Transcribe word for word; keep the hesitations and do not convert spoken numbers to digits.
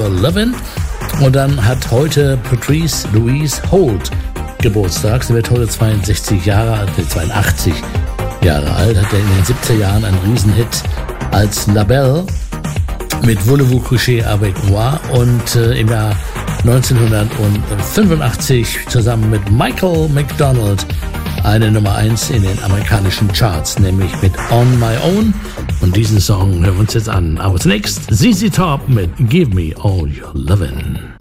Lovin'. Und dann hat heute Patrice Louise Holt Geburtstag. Sie wird heute zweiundsechzig Jahre alt, zweiundachtzig Jahre alt. Hat er in den siebziger Jahren einen Riesenhit als La Belle mit Voulez-vous coucher avec moi und äh, im Jahr neunzehnhundertfünfundachtzig zusammen mit Michael McDonald eine Nummer eins in den amerikanischen Charts, nämlich mit On My Own. Und diesen Song hören wir uns jetzt an. Aber zunächst Z Z Top mit Give Me All Your Lovin'.